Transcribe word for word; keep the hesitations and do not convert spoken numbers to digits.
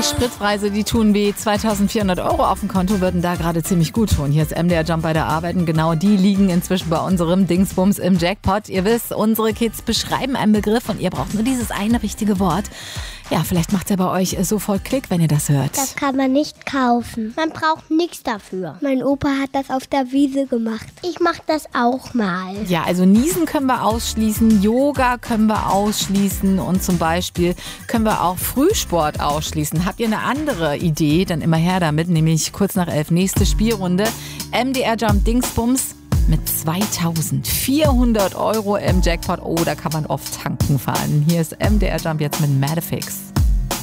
Spritpreise, die tun weh. zweitausendvierhundert Euro auf dem Konto würden da gerade ziemlich gut tun. Hier ist M D R Jump bei der Arbeit und genau die liegen inzwischen bei unserem Dingsbums im Jackpot. Ihr wisst, unsere Kids beschreiben einen Begriff und ihr braucht nur dieses eine richtige Wort. Ja, vielleicht macht er bei euch sofort Klick, wenn ihr das hört. Das kann man nicht kaufen. Man braucht nichts dafür. Mein Opa hat das auf der Wiese gemacht. Ich mach das auch mal. Ja, also Niesen können wir ausschließen, Yoga können wir ausschließen und zum Beispiel können wir auch Frühsport ausschließen. Habt ihr eine andere Idee, dann immer her damit, nämlich kurz nach elf nächste Spielrunde. M D R Jump Dingsbums mit zweitausendvierhundert Euro im Jackpot. Oh, da kann man oft tanken fahren. Hier ist M D R Jump jetzt mit Madafix.